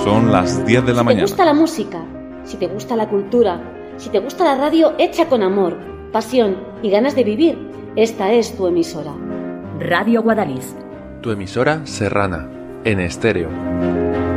Son las 10 de la mañana. Si te gusta la música, si te gusta la cultura, si te gusta la radio hecha con amor, pasión y ganas de vivir, esta es tu emisora. Radio Guadalix. Tu emisora serrana, en estéreo.